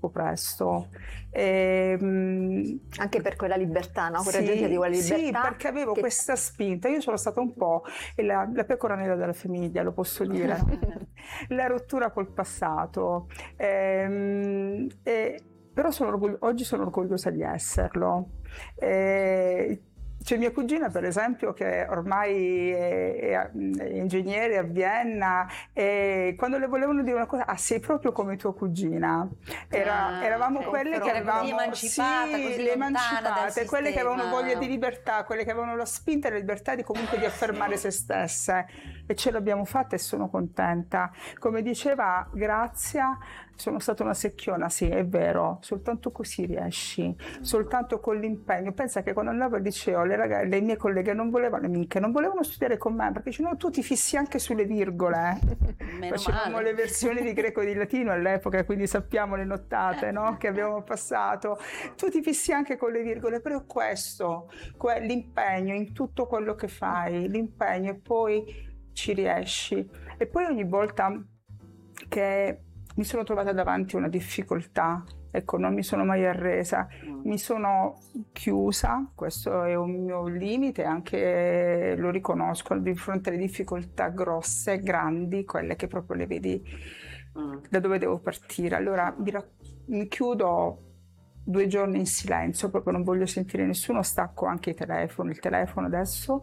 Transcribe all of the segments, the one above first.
troppo presto. Anche per quella libertà, no? Quella gente di quella libertà. Sì, perché avevo questa spinta. Io sono stata un po' la pecora nera della famiglia, lo posso dire. La rottura col passato. Però oggi sono orgogliosa di esserlo. C'è mia cugina, per esempio, che ormai è ingegnere a Vienna, e quando le volevano dire una cosa, sei proprio come tua cugina. Eravamo quelle che avevamo così emancipata, così le emancipate, quelle sistema. che avevano voglia di libertà, quelle che avevano la spinta e la libertà di comunque di affermare se stesse, e ce l'abbiamo fatta e sono contenta. Come diceva Grazia, sono stata una secchiona, sì, è vero, soltanto così riesci, soltanto con l'impegno. Pensa che quando andavo al liceo le mie colleghe non volevano studiare con me, perché dicevano: tu ti fissi anche sulle virgole. Facevamo le versioni di greco e di latino all'epoca, quindi sappiamo le nottate, no? Che abbiamo passato. Tu ti fissi anche con le virgole, però è questo, l'impegno in tutto quello che fai, l'impegno, e poi ci riesci. E poi ogni volta che mi sono trovata davanti a una difficoltà, ecco, non mi sono mai arresa, mi sono chiusa, questo è un mio limite, anche lo riconosco, di fronte alle difficoltà grosse, grandi, quelle che proprio le vedi da dove devo partire. Allora mi chiudo 2 giorni in silenzio, proprio non voglio sentire nessuno, stacco anche il telefono adesso,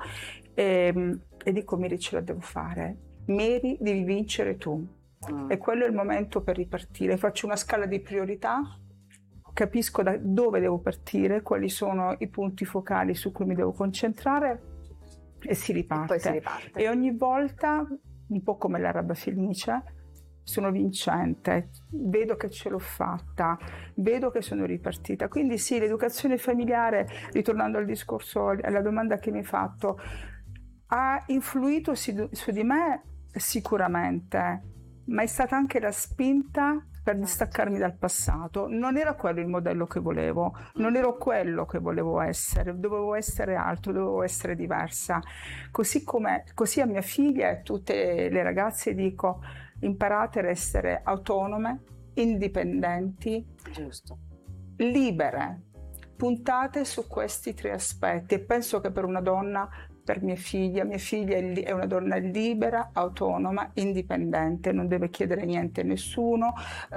e dico: Mary, ce la devo fare, Mary, devi vincere tu. E quello è il momento per ripartire. Faccio una scala di priorità, capisco da dove devo partire, quali sono i punti focali su cui mi devo concentrare, e si riparte. E poi si riparte. E ogni volta, un po' come l'araba felice, sono vincente, vedo che ce l'ho fatta, vedo che sono ripartita. Quindi sì, l'educazione familiare, ritornando al discorso, alla domanda che mi hai fatto, ha influito su di me sicuramente, ma è stata anche la spinta per distaccarmi dal passato. Non era quello il modello che volevo, non ero quello che volevo essere, dovevo essere altro, dovevo essere diversa. Così a mia figlia e a tutte le ragazze dico: imparate ad essere autonome, indipendenti, giusto, libere. Puntate su questi 3 aspetti, e penso che per una donna, per mia figlia è una donna libera, autonoma, indipendente, non deve chiedere niente a nessuno,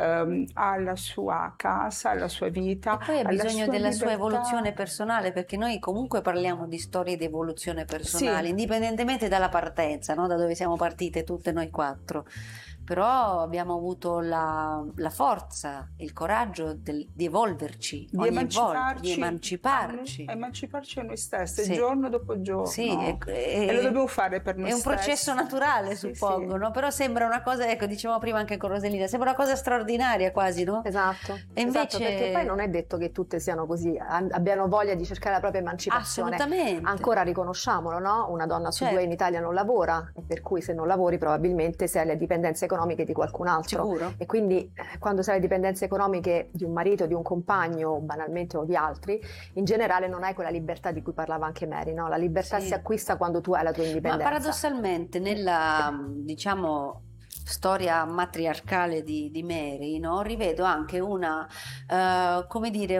ha la sua casa, la sua vita. E poi ha bisogno della sua libertà. evoluzione personale, perché noi comunque parliamo di storie di evoluzione personale, sì, indipendentemente dalla partenza, no? Da dove siamo partite tutte noi 4. Però abbiamo avuto la forza, il coraggio di evolverci ogni volta, di emanciparci. Emanciparci a noi stessi, sì, giorno dopo giorno. Sì, e lo dobbiamo fare per noi stessi. È un processo naturale, sì, suppongo, sì. no? Però sembra una cosa, ecco, dicevamo prima anche con Roselina, sembra una cosa straordinaria quasi, no? Esatto. E invece... perché poi non è detto che tutte siano così, abbiano voglia di cercare la propria emancipazione. Assolutamente. Ancora riconosciamolo, no? Una donna su 2 in Italia non lavora, e per cui se non lavori probabilmente sei alle dipendenze economiche di qualcun altro. Sicuro. E quindi quando sei alle dipendenze economiche di un marito, di un compagno, banalmente, o di altri, in generale non hai quella libertà di cui parlava anche Mary, no? La libertà si acquista quando tu hai la tua indipendenza. Ma paradossalmente nella, diciamo, storia matriarcale di Mary, no? Rivedo anche una, come dire,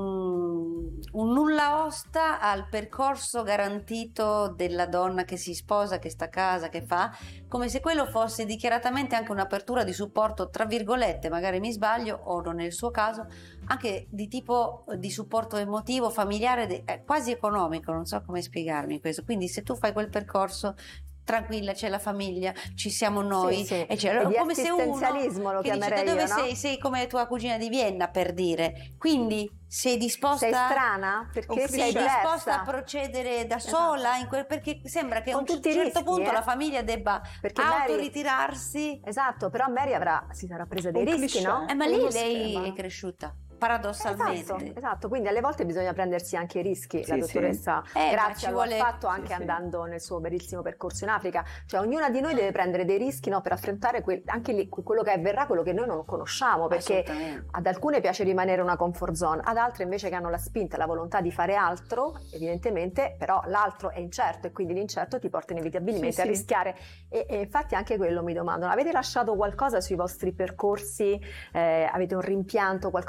un nulla osta al percorso garantito della donna che si sposa, che sta a casa, che fa, come se quello fosse dichiaratamente anche un'apertura di supporto, tra virgolette, magari mi sbaglio, o non nel suo caso, anche di tipo di supporto emotivo, familiare, quasi economico, non so come spiegarmi questo. Quindi se tu fai quel percorso, tranquilla, c'è la famiglia, ci siamo noi, sì. e c'è, di come se uno assistenzialismo lo che dice: chiamerei da dove io, no? sei come tua cugina di Vienna, per dire, quindi sei disposta, sei strana perché sei disposta a diversa, procedere da sola perché sembra che a un certo rischi, punto la famiglia debba autoritirarsi. Esatto, però Mary si sarà presa dei rischi, no? Ma lì lei è cresciuta paradossalmente. Esatto, quindi alle volte bisogna prendersi anche i rischi. La dottoressa Grazia lo ha fatto anche andando nel suo bellissimo percorso in Africa, cioè ognuna di noi deve prendere dei rischi, no, per affrontare anche lì quello che avverrà, quello che noi non conosciamo, perché ad alcune piace rimanere una comfort zone, ad altre invece che hanno la spinta, la volontà di fare altro, evidentemente, però l'altro è incerto, e quindi l'incerto ti porta inevitabilmente a rischiare, e infatti anche quello mi domando: avete lasciato qualcosa sui vostri percorsi, avete un rimpianto, qualcosa